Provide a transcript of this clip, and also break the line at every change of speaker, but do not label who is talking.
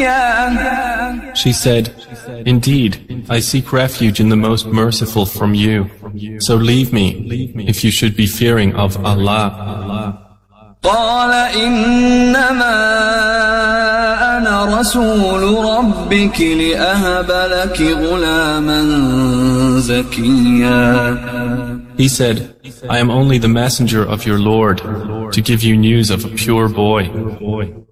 She said, "Indeed, I seek refuge in the most merciful from you. So leave me, if you should be fearing of Allah."
قال إنما أنا رسول ربك لأهب لك غلاما زكيا.
He said, "I am only the messenger of your Lord to give you news of a pure boy."